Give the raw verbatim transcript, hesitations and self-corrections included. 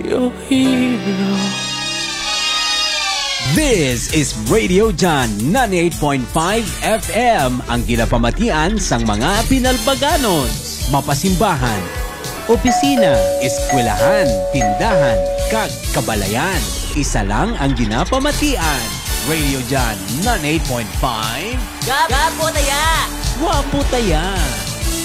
your hero. This is Radio Jan ninety-eight point five F M, ang ginapamatian sang mga pinalbaganon, mapasimbahan, opisina, eskwelahan, tindahan, kag kabalayan. Isa lang ang ginapamatian. Radio Jan ninety-eight point five. Gapo taya! Wapo taya!